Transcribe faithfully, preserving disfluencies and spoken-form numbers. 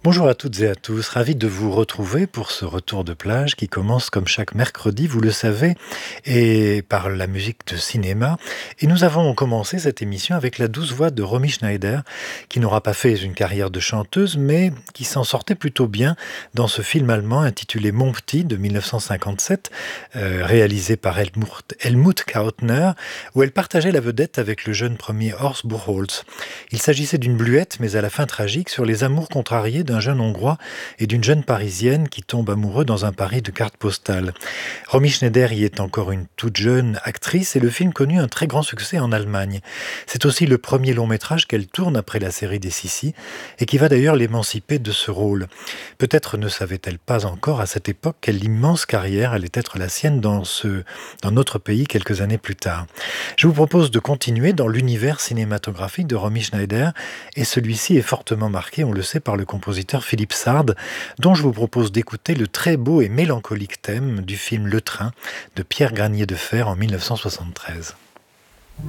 Bonjour à toutes et à tous, ravi de vous retrouver pour ce retour de plage qui commence comme chaque mercredi, vous le savez, et par la musique de cinéma. Et nous avons commencé cette émission avec la douce voix de Romy Schneider, qui n'aura pas fait une carrière de chanteuse, mais qui s'en sortait plutôt bien dans ce film allemand intitulé Mon Petit de mille neuf cent cinquante-sept, euh, réalisé par Helmut, Helmut Kautner, où elle partageait la vedette avec le jeune premier Horst Buchholz. Il s'agissait d'une bluette, mais à la fin tragique, sur les amours contrariés d'un jeune Hongrois et d'une jeune Parisienne qui tombent amoureux dans un Paris de cartes postales. Romy Schneider y est encore une toute jeune actrice et le film connut un très grand succès en Allemagne. C'est aussi le premier long métrage qu'elle tourne après la série des Sissi et qui va d'ailleurs l'émanciper de ce rôle. Peut-être ne savait-elle pas encore à cette époque quelle immense carrière allait être la sienne dans, ce, dans notre pays quelques années plus tard. Je vous propose de continuer dans l'univers cinématographique de Romy Schneider et celui-ci est fortement marqué, on le sait, par le compositeur Philippe Sard, dont je vous propose d'écouter le très beau et mélancolique thème du film Le Train de Pierre Granier de Fer en mille neuf cent soixante-treize.